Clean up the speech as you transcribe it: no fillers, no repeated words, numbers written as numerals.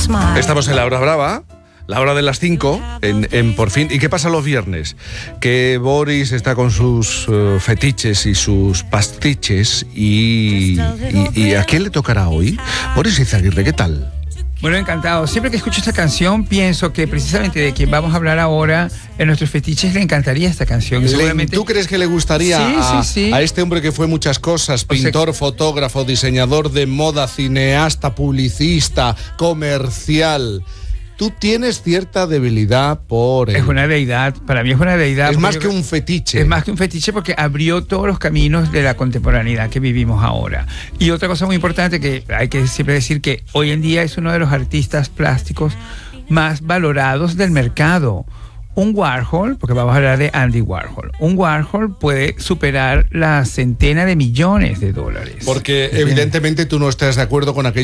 Estamos en la hora brava, la hora de las 5, en Por Fin. ¿Y qué pasa los viernes? Que Boris está con sus fetiches y sus pastiches y ¿a quién le tocará hoy? Boris Izaguirre, ¿qué tal? Bueno, encantado. Siempre que escucho esta canción pienso que precisamente de quien vamos a hablar ahora, en nuestros fetiches le encantaría esta canción. ¿Tú crees que le gustaría a este hombre que fue muchas cosas? Pintor, fotógrafo, diseñador de moda, cineasta, publicista, comercial. Tú tienes cierta debilidad por él. Es una deidad, para mí es una deidad. Es más que un fetiche. Es más que un fetiche porque abrió todos los caminos de la contemporaneidad que vivimos ahora. Y otra cosa muy importante que hay que siempre decir que hoy en día es uno de los artistas plásticos más valorados del mercado. Un Warhol, porque vamos a hablar de Andy Warhol, un Warhol puede superar la centena de millones de dólares. Porque evidentemente tú no estás de acuerdo con aquello